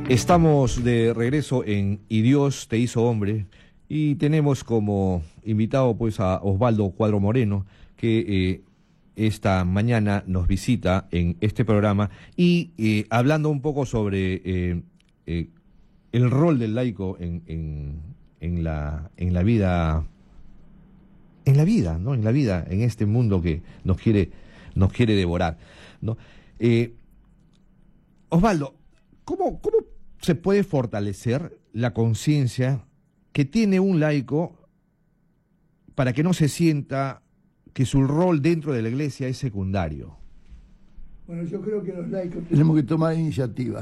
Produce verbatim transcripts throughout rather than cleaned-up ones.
Estamos de regreso en Y Dios te hizo hombre y tenemos como invitado pues a Osvaldo Cuadro Moreno, que eh, esta mañana nos visita en este programa y eh, hablando un poco sobre eh, eh, el rol del laico en, en, en, la, en la vida, en la vida, ¿no? En la vida, en este mundo que nos quiere, nos quiere devorar, ¿no? Eh, Osvaldo, ¿cómo, cómo se puede fortalecer la conciencia que tiene un laico para que no se sienta que su rol dentro de la iglesia es secundario? Bueno, yo creo que los laicos tenemos que tomar iniciativa.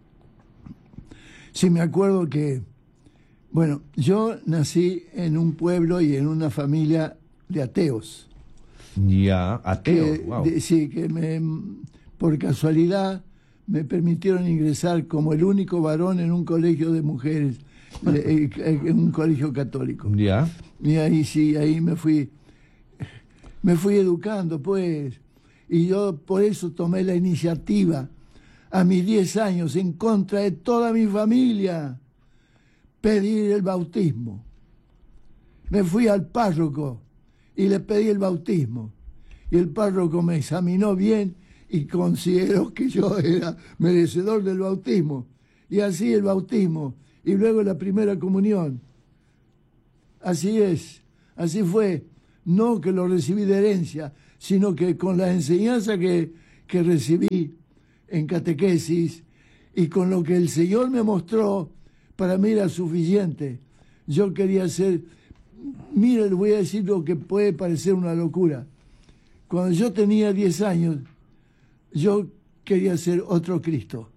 Sí, me acuerdo que, bueno, yo nací en un pueblo y en una familia de ateos. Ya, ateos, que, wow. de, sí, que me, por casualidad me permitieron ingresar como el único varón en un colegio de mujeres, eh, eh, en un colegio católico. Ya. Y ahí sí, ahí me fui, me fui educando, pues, y yo por eso tomé la iniciativa a mis diez años, en contra de toda mi familia, pedir el bautismo. Me fui al párroco y le pedí el bautismo, y el párroco me examinó bien y consideró que yo era merecedor del bautismo. Y así el bautismo, y luego la primera comunión. Así es, así fue. No que lo recibí de herencia, sino que con la enseñanza que, que recibí en catequesis y con lo que el Señor me mostró, para mí era suficiente. Yo quería ser, mira, le voy a decir lo que puede parecer una locura. Cuando yo tenía diez años, yo quería ser otro Cristo.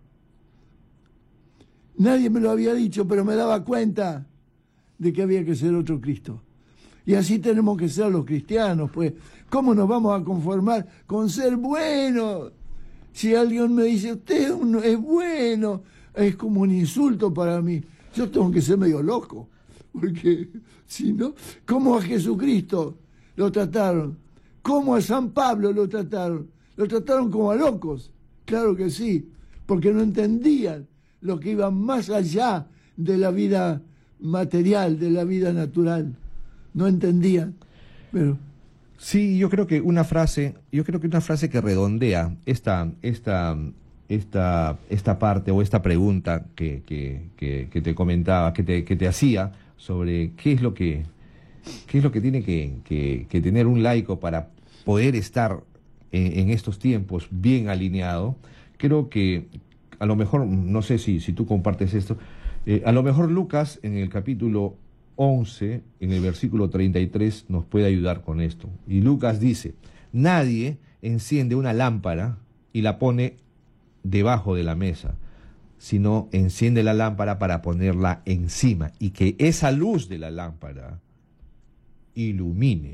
Nadie me lo había dicho, pero me daba cuenta de que había que ser otro Cristo. Y así tenemos que ser los cristianos, pues. ¿Cómo nos vamos a conformar con ser buenos? Si alguien me dice, usted es bueno, es como un insulto para mí. Yo tengo que ser medio loco, porque si no, ¿cómo a Jesucristo lo trataron? ¿Cómo a San Pablo lo trataron? Lo trataron como a locos, claro que sí, porque no entendían lo que iba más allá de la vida material, de la vida natural. No entendían, pero... Sí, yo creo que una frase, yo creo que una frase que redondea esta, esta, esta, esta parte o esta pregunta que, que, que, que te comentaba, que te, que te hacía sobre qué es lo que, qué es lo que tiene que, que, que tener un laico para poder estar en, en estos tiempos bien alineado. Creo que a lo mejor, no sé si, si tú compartes esto, eh, a lo mejor Lucas en el capítulo once, en el versículo treinta y tres, nos puede ayudar con esto. Y Lucas dice, nadie enciende una lámpara y la pone debajo de la mesa, sino enciende la lámpara para ponerla encima y que esa luz de la lámpara ilumine.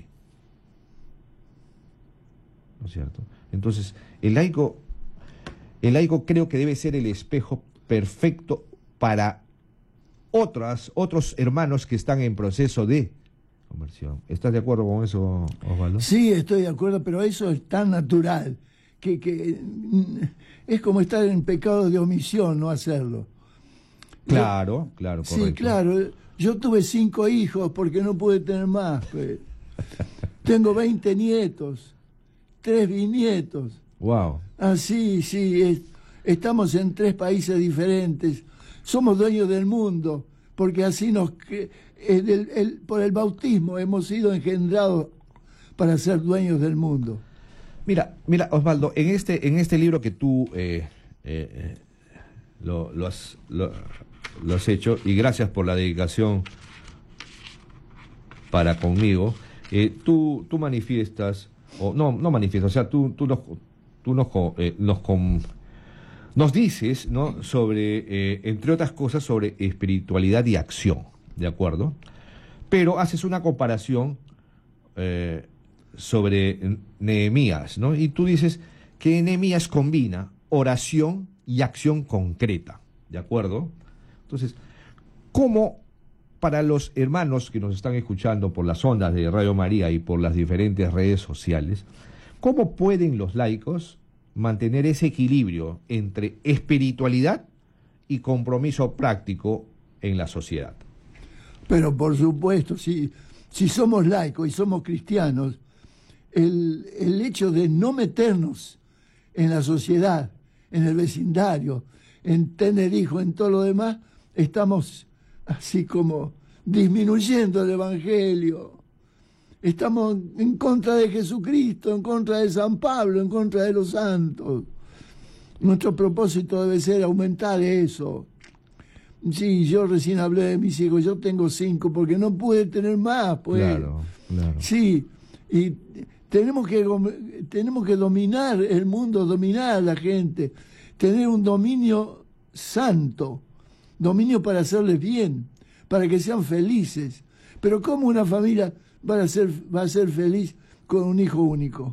¿No es cierto? Entonces, el laico, el laico creo que debe ser el espejo perfecto para otras, otros hermanos que están en proceso de conversión. ¿Estás de acuerdo con eso, Osvaldo? Sí, estoy de acuerdo, pero eso es tan natural, que, que es como estar en pecado de omisión, no hacerlo. Claro, yo, claro, correcto. Sí, claro. Yo tuve cinco hijos porque no pude tener más. Pues. Tengo veinte nietos, tres bisnietos. Wow. Ah, sí, sí, es, estamos en tres países diferentes. Somos dueños del mundo, porque así nos, el, el, el, por el bautismo hemos sido engendrados para ser dueños del mundo. Mira, mira, Osvaldo, en este, en este libro que tú eh, eh, lo, lo, has, lo, lo has hecho, y gracias por la dedicación para conmigo, eh, tú, tú manifiestas, o no, no manifiestas, o sea, tú, tú nos, tú nos, eh, nos con, Nos dices, ¿no?, sobre, eh, entre otras cosas, sobre espiritualidad y acción, ¿de acuerdo? Pero haces una comparación eh, sobre Nehemías, ¿no? Y tú dices que Nehemías combina oración y acción concreta, ¿de acuerdo? Entonces, ¿cómo para los hermanos que nos están escuchando por las ondas de Radio María y por las diferentes redes sociales, cómo pueden los laicos mantener ese equilibrio entre espiritualidad y compromiso práctico en la sociedad. Pero por supuesto, si, si somos laicos y somos cristianos, el, el hecho de no meternos en la sociedad, en el vecindario, en tener hijos, en todo lo demás, estamos así como disminuyendo el Evangelio. Estamos en contra de Jesucristo, en contra de San Pablo, en contra de los santos. Nuestro propósito debe ser aumentar eso. Sí, yo recién hablé de mis hijos, yo tengo cinco porque no pude tener más, pues. Claro, claro. Sí, y tenemos que, tenemos que dominar el mundo, dominar a la gente, tener un dominio santo, dominio para hacerles bien, para que sean felices. Pero ¿cómo una familia va a ser, va a ser feliz con un hijo único?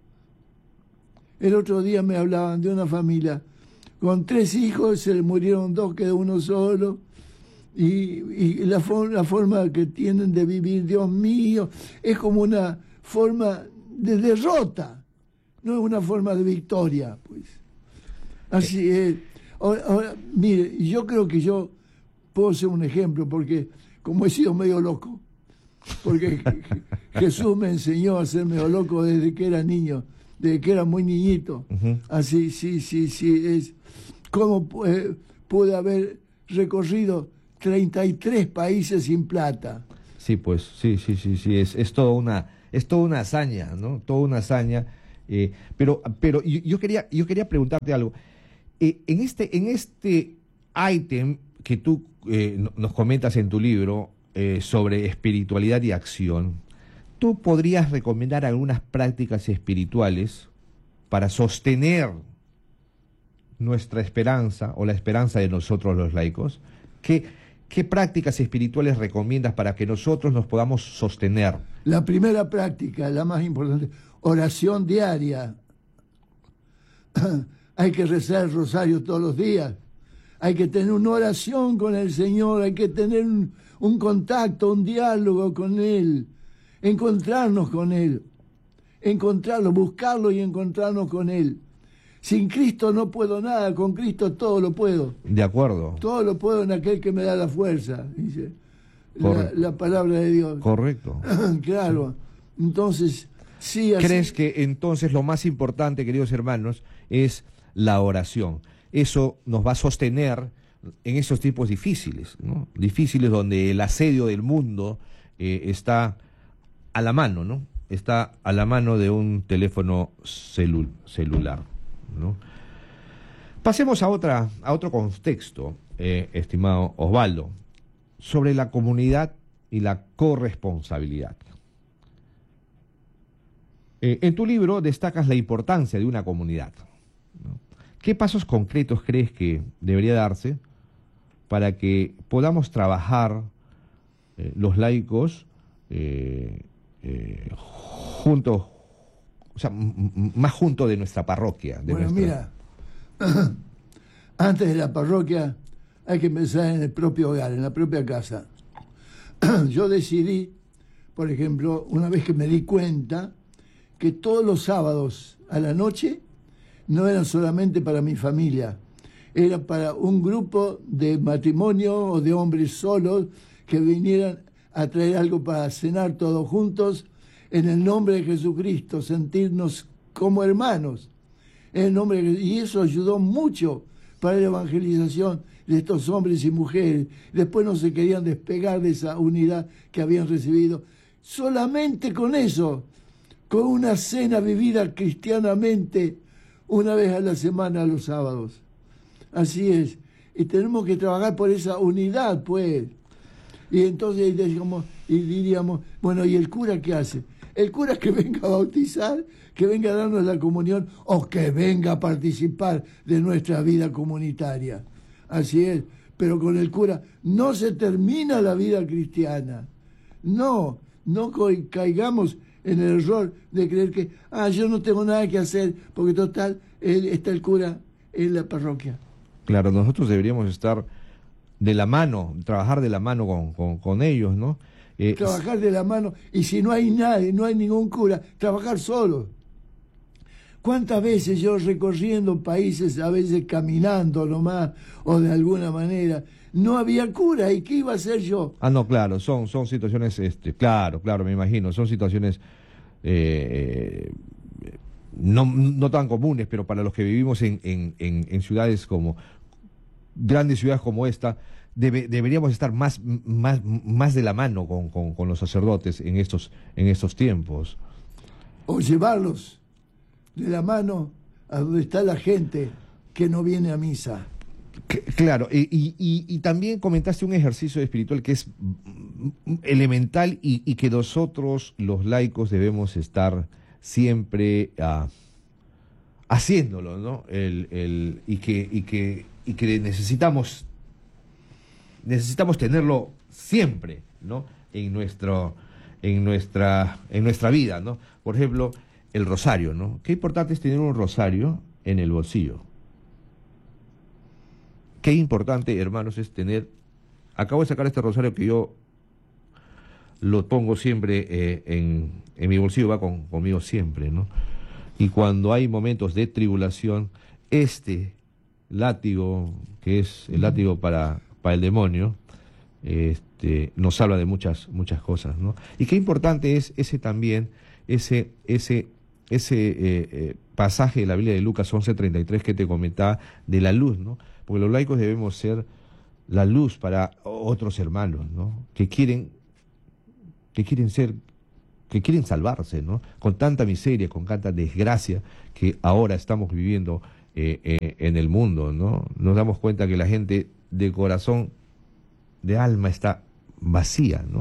El otro día me hablaban de una familia con tres hijos, se le murieron dos, quedó uno solo, y, y la, for, la forma que tienen de vivir, Dios mío, es como una forma de derrota, no es una forma de victoria, pues. Así es. Ahora, ahora, mire, yo creo que yo puedo ser un ejemplo, porque como he sido medio loco, porque Jesús me enseñó a ser medio loco desde que era niño, desde que era muy niñito. Uh-huh. Así, sí, sí, sí, es como eh, pude haber recorrido treinta y tres países sin plata. Sí, pues, sí, sí, sí, sí, es, es toda una, es toda una hazaña, ¿no? Toda una hazaña. Eh, pero, pero yo, yo quería, yo quería preguntarte algo. Eh, en este, en este ítem que tú eh, nos comentas en tu libro eh, sobre espiritualidad y acción, ¿tú podrías recomendar algunas prácticas espirituales para sostener nuestra esperanza o la esperanza de nosotros los laicos? ¿Qué, qué prácticas espirituales recomiendas para que nosotros nos podamos sostener? La primera práctica, la más importante, oración diaria. Hay que rezar el rosario todos los días. Hay que tener una oración con el Señor, hay que tener un, un contacto, un diálogo con Él, encontrarnos con Él, encontrarlo, buscarlo y encontrarnos con Él. Sin Cristo no puedo nada, con Cristo todo lo puedo. De acuerdo. Todo lo puedo en aquel que me da la fuerza, dice la, la palabra de Dios. Correcto. Claro. Entonces, sí. Así... ¿Crees que entonces lo más importante, queridos hermanos, es la oración? Eso nos va a sostener en esos tiempos difíciles, ¿no? Difíciles donde el asedio del mundo eh, está a la mano, ¿no? Está a la mano de un teléfono celu- celular, ¿no? Pasemos a otra, a otro contexto, eh, estimado Osvaldo, sobre la comunidad y la corresponsabilidad. Eh, en tu libro destacas la importancia de una comunidad, ¿no? ¿Qué pasos concretos crees que debería darse para que podamos trabajar eh, los laicos eh, eh, juntos, o sea, m- m- más juntos de nuestra parroquia? De bueno, nuestra... mira, antes de la parroquia hay que pensar en el propio hogar, en la propia casa. Yo decidí, por ejemplo, una vez que me di cuenta que todos los sábados a la noche no eran solamente para mi familia, era para un grupo de matrimonio o de hombres solos que vinieran a traer algo para cenar todos juntos en el nombre de Jesucristo, sentirnos como hermanos. En el nombre de... Y eso ayudó mucho para la evangelización de estos hombres y mujeres. Después no se querían despegar de esa unidad que habían recibido. Solamente con eso, con una cena vivida cristianamente una vez a la semana los sábados. Así es. Y tenemos que trabajar por esa unidad, pues. Y entonces digamos, y diríamos, bueno, ¿y el cura qué hace? El cura que venga a bautizar, que venga a darnos la comunión o que venga a participar de nuestra vida comunitaria. Así es. Pero con el cura no se termina la vida cristiana. No, no caigamos en el error de creer que, ah, yo no tengo nada que hacer, porque total, él, está el cura en la parroquia. Claro, nosotros deberíamos estar de la mano, trabajar de la mano con, con, con ellos, ¿no? Eh, trabajar de la mano, y si no hay nadie, no hay ningún cura, trabajar solo. ¿Cuántas veces yo recorriendo países, a veces caminando nomás, o de alguna manera, no había cura? ¿Y qué iba a hacer yo? Ah, no, claro, son, son situaciones, este, claro, claro, me imagino, son situaciones eh, no, no tan comunes, pero para los que vivimos en, en, en, en ciudades como, grandes ciudades como esta, debe, deberíamos estar más, más, más de la mano con, con, con los sacerdotes en estos, en estos tiempos. O llevarlos de la mano a donde está la gente que no viene a misa. Claro, y, y, y también comentaste un ejercicio espiritual que es elemental y, y que nosotros, los laicos, debemos estar siempre uh, haciéndolo, ¿no? El, el, y, que, y, que, y que necesitamos, necesitamos tenerlo siempre, ¿no? En, nuestro, en, nuestra, en nuestra vida, ¿no? Por ejemplo, el rosario, ¿no? Qué importante es tener un rosario en el bolsillo. Qué importante, hermanos, es tener... Acabo de sacar este rosario que yo lo pongo siempre eh, en, en mi bolsillo, va con, conmigo siempre, ¿no? Y cuando hay momentos de tribulación, este látigo, que es el látigo para, para el demonio, este, nos salva de muchas, muchas cosas, ¿no? Y qué importante es ese también, ese, ese, ese eh, eh, pasaje de la Biblia de Lucas once treinta y tres que te comentaba de la luz, ¿no? Porque los laicos debemos ser la luz para otros hermanos, ¿no? Que quieren, que quieren ser, que quieren salvarse, ¿no? Con tanta miseria, con tanta desgracia que ahora estamos viviendo eh, eh, en el mundo, ¿no? Nos damos cuenta que la gente de corazón, de alma, está vacía, ¿no?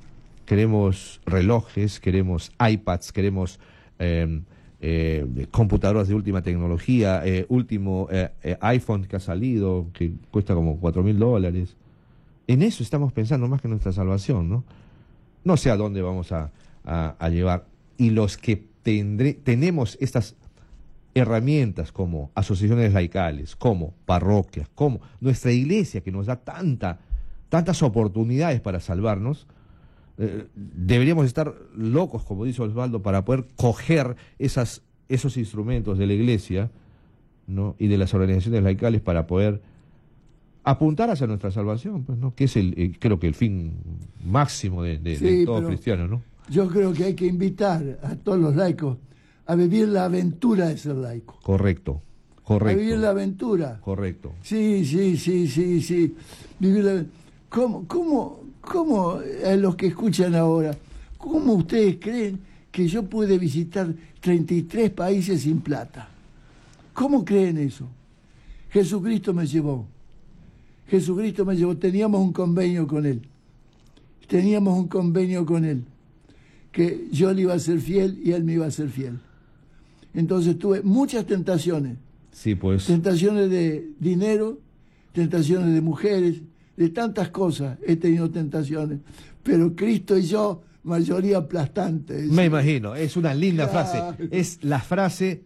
Queremos relojes, queremos iPads, queremos eh, eh, computadoras de última tecnología, eh, último eh, eh, iPhone que ha salido, que cuesta como cuatro mil dólares. En eso estamos pensando más que en nuestra salvación, ¿no? No sé a dónde vamos a, a, a llevar. Y los que tendré, tenemos estas herramientas como asociaciones laicales, como parroquias, como nuestra iglesia que nos da tanta, tantas oportunidades para salvarnos, eh, deberíamos estar locos, como dice Osvaldo, para poder coger esas, esos instrumentos de la iglesia, ¿no? Y de las organizaciones laicales para poder apuntar hacia nuestra salvación, pues, ¿no? Que es el, eh, creo que el fin máximo de, de, sí, de todo cristiano, ¿no? Yo creo que hay que invitar a todos los laicos a vivir la aventura de ser laico. Correcto, correcto. A vivir la aventura. Correcto. Sí, sí, sí, sí, sí. Vivir la... ¿Cómo, cómo, cómo, a los que escuchan ahora, cómo ustedes creen que yo pude visitar treinta y tres países sin plata? ¿Cómo creen eso? Jesucristo me llevó. Jesucristo me llevó. Teníamos un convenio con Él. Teníamos un convenio con Él. Que yo le iba a ser fiel y Él me iba a ser fiel. Entonces tuve muchas tentaciones. Sí, pues. Tentaciones de dinero, tentaciones de mujeres, de tantas cosas he tenido tentaciones. Pero Cristo y yo, mayoría aplastante. Me imagino, es una linda frase. Es la frase,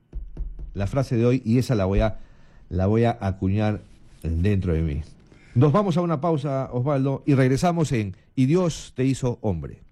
la frase de hoy, y esa la voy a, la voy a acuñar dentro de mí. Nos vamos a una pausa, Osvaldo, y regresamos en Y Dios te hizo hombre.